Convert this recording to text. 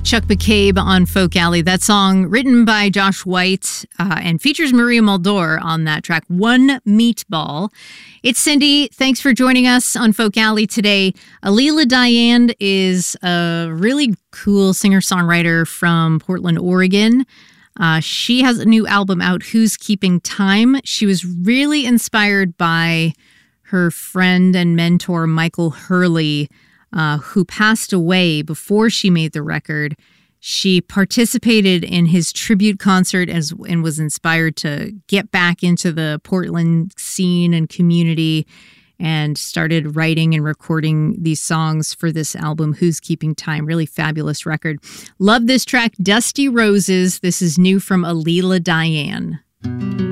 Chuck McCabe on Folk Alley. That song written by Josh White and features Maria Muldaur on that track, One Meatball. It's Cindy. Thanks for joining us on Folk Alley today. Alila Diane is a really cool singer-songwriter from Portland, Oregon. She has a new album out, Who's Keeping Time? She was really inspired by her friend and mentor, Michael Hurley, who passed away before she made the record. She participated in his tribute concert and was inspired to get back into the Portland scene and community and started writing and recording these songs for this album, Who's Keeping Time? Really fabulous record. Love this track, Dusty Roses. This is new from Alila Diane.